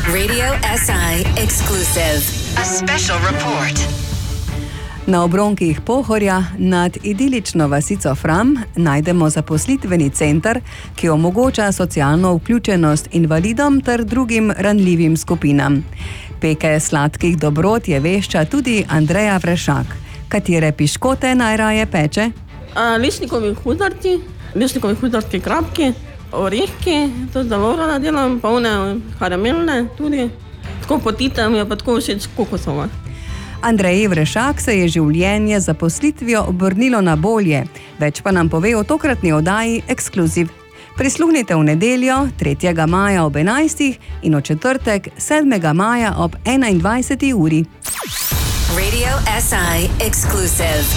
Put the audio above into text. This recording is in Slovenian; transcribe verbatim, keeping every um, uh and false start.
Radio S I exclusive. A special report. Na obronkih Pohorja nad idilično vasico Fram najdemo zaposlitveni center, ki omogoča socialno vključenost invalidom ter drugim ranljivim skupinam. Peke sladkih dobrot je vešča tudi Andreja Vrešak. Katere piškote najraje peče? Lišnikovi hudarci, lišnikovi hudarski krapki, orehki, to zelo rada delam, pa one karamelne tudi. Tako potita mi je pa tako všeč kokosova. Andreji Vrešak se je življenje z zaposlitvijo obrnilo na bolje, več pa nam pove o tokratni oddaji Ekskluziv. Prisluhnite v nedeljo, tretjega maja ob enajstih in v četrtek, sedmega maja ob enaindvajseti uri. Radio S I exclusive.